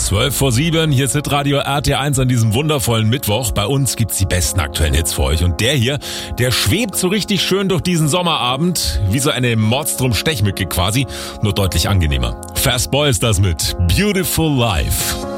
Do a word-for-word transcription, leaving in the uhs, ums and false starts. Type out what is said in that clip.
zwölf vor sieben, hier ist Hitradio R T eins an diesem wundervollen Mittwoch. Bei uns gibt's die besten aktuellen Hits für euch. Und der hier, der schwebt so richtig schön durch diesen Sommerabend, wie so eine Mordstrom-Stechmücke quasi, nur deutlich angenehmer. Fastboy ist das mit Beautiful Life.